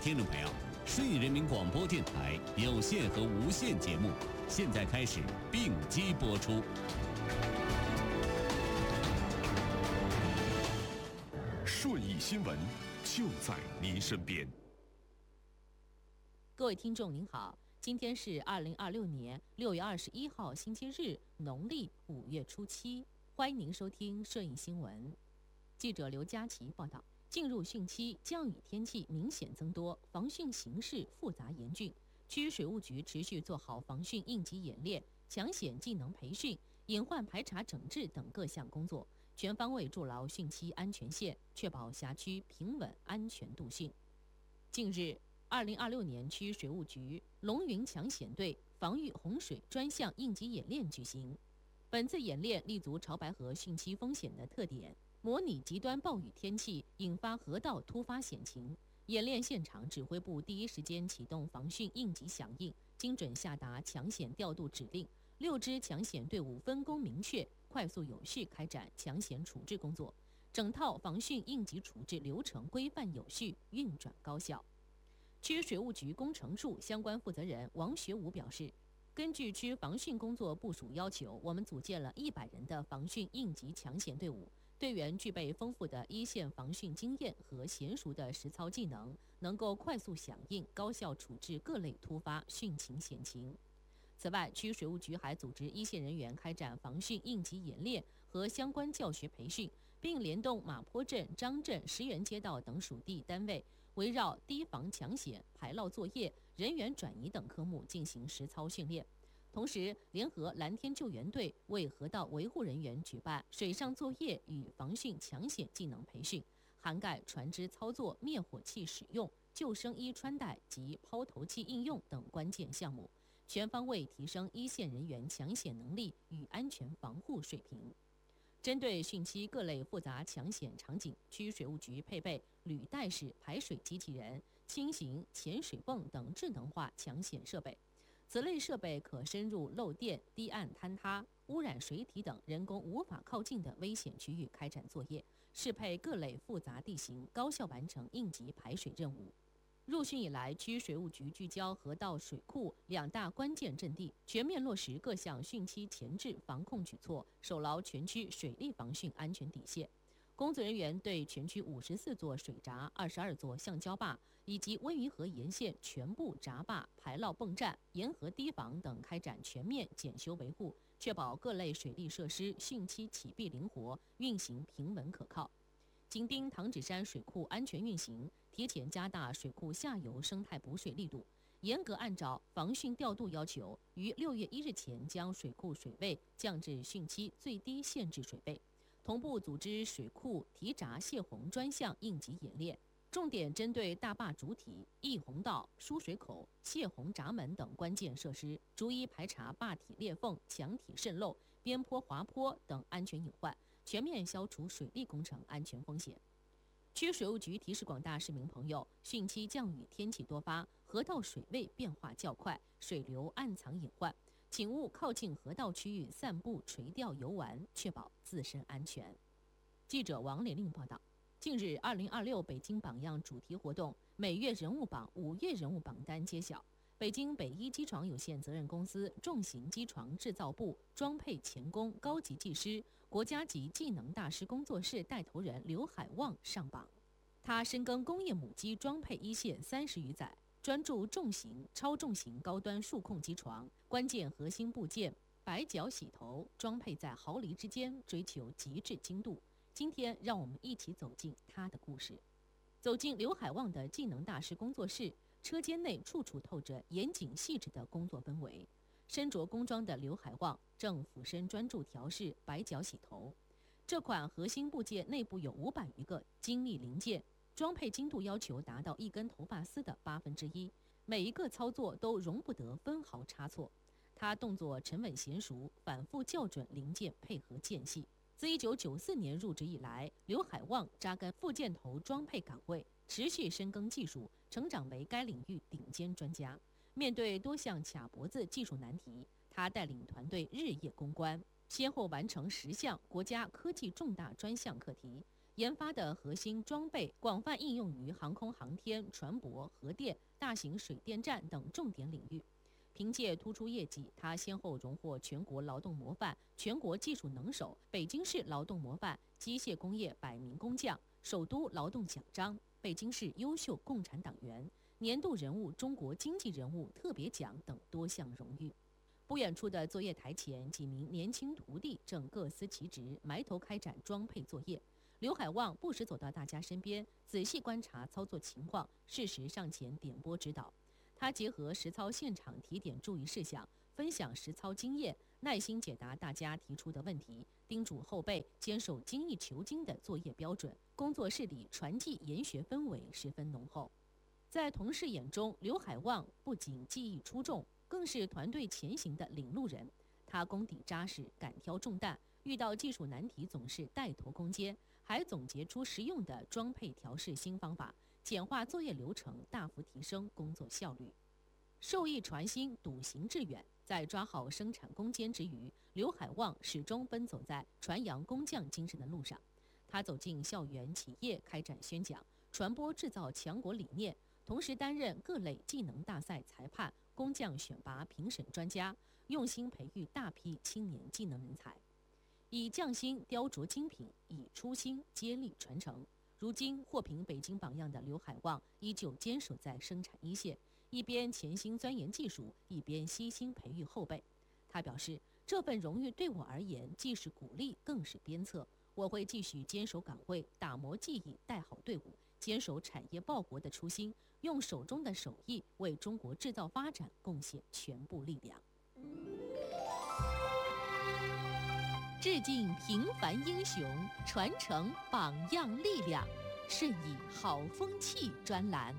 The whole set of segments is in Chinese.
听众朋友，顺义人民广播电台有线和无线节目现在开始并机播出。 顺义新闻就在您身边。 各位听众您好，今天是2026年6月21号星期日，农历5月初7，欢迎您收听顺义新闻。记者刘佳琪报道，进入汛期，降雨天气明显增多，防汛形势复杂严峻。区水务局持续做好防汛应急演练、抢险技能培训、隐患排查整治等各项工作，全方位筑牢汛期安全线，确保辖区平稳安全度汛。近日，2026年区水务局龙云抢险队防御洪水专项应急演练举行。本次演练立足潮白河汛期风险的特点，模拟极端暴雨天气引发河道突发险情。演练现场，指挥部第一时间启动防汛应急响应，精准下达抢险调度指令，6支抢险队伍分工明确，快速有序开展抢险处置工作，整套防汛应急处置流程规范有序，运转高效。区水务局工程处相关负责人王学武表示，根据区防汛工作部署要求，我们组建了100人的防汛应急抢险队伍，队员具备丰富的一线防汛经验和娴熟的实操技能，能够快速响应、高效处置各类突发汛情险情。此外，区水务局还组织一线人员开展防汛应急演练和相关教学培训，并联动马坡镇、张镇、石原街道等属地单位，围绕堤防抢险、排涝作业、人员转移等科目进行实操训练。同时，联合蓝天救援队为河道维护人员举办水上作业与防汛抢险技能培训，涵盖船只操作、灭火器使用、救生衣穿戴及抛投器应用等关键项目，全方位提升一线人员抢险能力与安全防护水平。针对汛期各类复杂抢险场景，区水务局配备履带式排水机器人、轻型潜水泵等智能化抢险设备。此类设备可深入漏电、堤岸坍塌、污染水体等人工无法靠近的危险区域开展作业，适配各类复杂地形，高效完成应急排水任务。入汛以来，区水务局聚焦河道水库2大关键阵地，全面落实各项汛期前置防控举措，守牢全区水利防汛安全底线。工作人员对全区54座水闸、22座橡胶坝以及温榆河沿线全部闸坝、排涝泵站、沿河堤防等开展全面检修维护，确保各类水利设施汛期起闭灵活，运行平稳可靠。紧盯唐子山水库安全运行，提前加大水库下游生态补水力度，严格按照防汛调度要求，于6月1日前将水库水位降至汛期最低限制水位。同步组织水库堤闸泄洪专项应急演练，重点针对大坝主体、溢洪道、输水口、泄洪闸门等关键设施，逐一排查坝体裂缝、墙体渗漏、边坡滑坡等安全隐患，全面消除水利工程安全风险。区水务局提示广大市民朋友，汛期降雨天气多发，河道水位变化较快，水流暗藏隐患，请勿靠近河道区域散步、垂钓、游玩，确保自身安全。记者王连令报道，近日2026北京榜样主题活动每月人物榜、5月人物榜单揭晓。北京北一机床有限责任公司重型机床制造部装配钳工高级技师、国家级技能大师工作室带头人刘海旺上榜。他深耕工业母机装配一线30余载，专注重型、超重型高端数控机床，关键核心部件白角洗头装配在毫厘之间，追求极致精度。今天让我们一起走进他的故事。走进刘海旺的技能大师工作室，车间内处处透着严谨细致的工作氛围。身着工装的刘海旺正俯身专注调试白角洗头。这款核心部件内部有500余个精密零件，装配精度要求达到1根头发丝的1/8，每一个操作都容不得分毫差错。他动作沉稳娴熟，反复校准零件配合间隙。自1994年入职以来，刘海旺扎根副箭头装配岗位，持续深耕技术，成长为该领域顶尖专家。面对多项卡脖子技术难题，他带领团队日夜攻关，先后完成10项国家科技重大专项课题， 研发的核心装备广泛应用于航空航天、船舶、核电、大型水电站等重点领域。凭借突出业绩，他先后荣获全国劳动模范、全国技术能手、北京市劳动模范、机械工业百名工匠、首都劳动奖章、北京市优秀共产党员、年度人物中国经济人物特别奖等多项荣誉。不远处的作业台前，几名年轻徒弟正各司其职，埋头开展装配作业。刘海旺不时走到大家身边，仔细观察操作情况，适时上前点拨指导。他结合实操现场提点注意事项，分享实操经验，耐心解答大家提出的问题，叮嘱后辈坚守精益求精的作业标准。工作室里传记研学氛围十分浓厚。在同事眼中，刘海旺不仅技艺出众，更是团队前行的领路人。他功底扎实，敢挑重担，遇到技术难题总是带头攻坚，还总结出实用的装配调试新方法，简化作业流程，大幅提升工作效率。受益传心，笃行致远。在抓好生产攻坚之余，刘海旺始终奔走在传扬工匠精神的路上。他走进校园企业，开展宣讲，传播制造强国理念，同时担任各类技能大赛裁判、工匠选拔评审专家，用心培育大批青年技能人才。以匠心雕琢精品，以初心接力传承。如今获评北京榜样的刘海旺依旧坚守在生产一线，一边潜心钻研技术，一边悉心培育后辈。他表示，这份荣誉对我而言既是鼓励，更是鞭策。我会继续坚守岗位，打磨技艺，带好队伍，坚守产业报国的初心，用手中的手艺为中国制造发展贡献全部力量。致敬平凡英雄，传承榜样力量，顺义好风气专栏。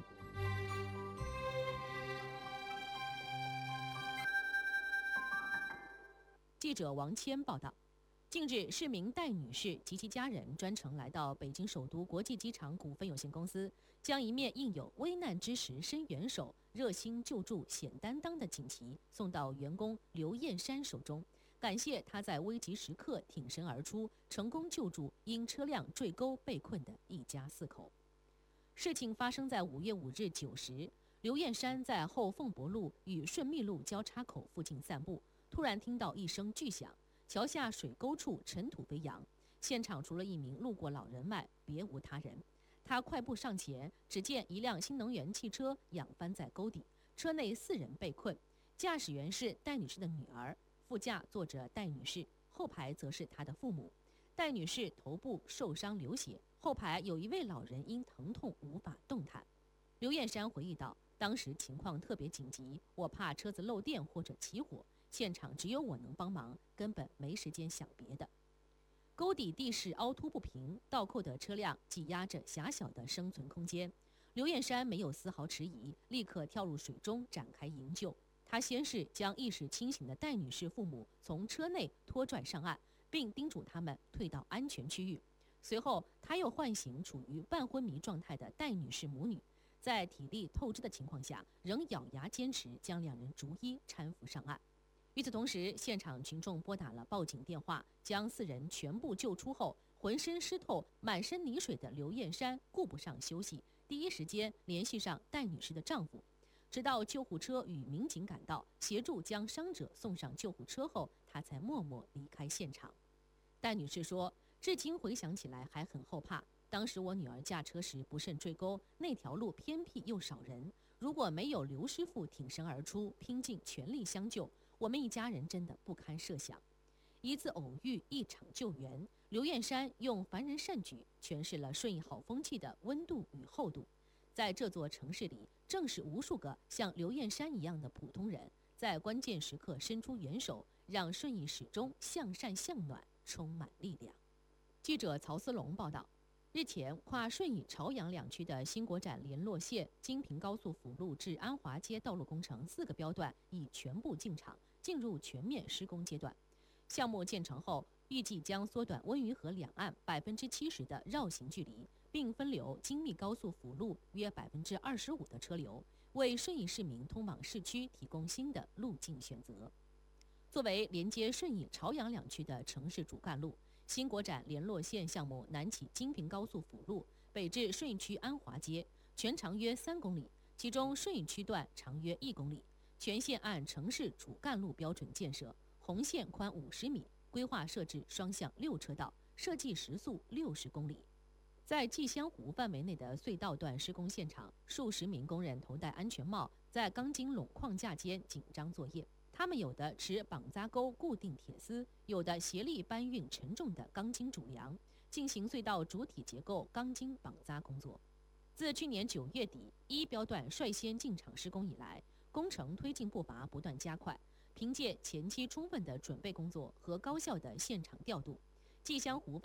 记者王谦报道，近日，市民戴女士及其家人专程来到北京首都国际机场股份有限公司，将一面印有“危难之时伸援手，热心救助显担当”的锦旗送到员工刘艳山手中，感谢他在危急时刻挺身而出，成功救助因车辆坠沟被困的一家4口。事情发生在5月5日9时，刘艳山在后凤伯路与顺密路交叉口附近散步，突然听到一声巨响，桥下水沟处尘土飞扬，现场除了一名路过老人外，别无他人。他快步上前，只见一辆新能源汽车仰翻在沟底，车内4人被困，驾驶员是戴女士的女儿，副驾坐着戴女士，后排则是她的父母。戴女士头部受伤流血，后排有一位老人因疼痛无法动弹。刘艳山回忆道，当时情况特别紧急，我怕车子漏电或者起火，现场只有我能帮忙，根本没时间想别的。沟底地势凹凸不平，倒扣的车辆挤压着狭小的生存空间。刘艳山没有丝毫迟疑，立刻跳入水中展开营救。他先是将意识清醒的戴女士父母从车内拖拽上岸，并叮嘱他们退到安全区域。随后，他又唤醒处于半昏迷状态的戴女士母女，在体力透支的情况下，仍咬牙坚持将2人逐一搀扶上岸。与此同时，现场群众拨打了报警电话，将4人全部救出后，浑身湿透、满身泥水的刘艳山顾不上休息，第一时间联系上戴女士的丈夫。直到救护车与民警赶到，协助将伤者送上救护车后，他才默默离开现场。戴女士说，至今回想起来还很后怕，当时我女儿驾车时不慎坠沟，那条路偏僻又少人，如果没有刘师傅挺身而出，拼尽全力相救，我们一家人真的不堪设想。一次偶遇，一场救援，刘艳山用凡人善举诠释了顺义好风气的温度与厚度。在这座城市里，正是无数个像刘艳山一样的普通人，在关键时刻伸出援手，让顺义始终向善向暖，充满力量。记者曹思龙报道，日前跨顺义朝阳2区的新国展联络线京平高速辅路至安华街道路工程4个标段已全部进场，进入全面施工阶段。项目建成后，预计将缩短温榆河两岸70%的绕行距离，并分流京密高速辅路约25%的车流，为顺义市民通往市区提供新的路径选择。作为连接顺义、朝阳2区的城市主干路， 新国展联络线项目南起京平高速辅路，北至顺义区安华街，全长约3公里，其中顺义区段长约1公里。全线按城市主干路标准建设，红线宽50米，规划设置双向6车道，设计时速60公里。在蓟江湖范围内的隧道段施工现场，数十名工人头戴安全帽，在钢筋垄框架间紧张作业。他们有的持绑扎钩固定铁丝，有的协力搬运沉重的钢筋主梁，进行隧道主体结构钢筋绑扎工作。自去年9月底1标段率先进场施工以来，工程推进步伐不断加快。凭借前期充分的准备工作和高效的现场调度，蓟江湖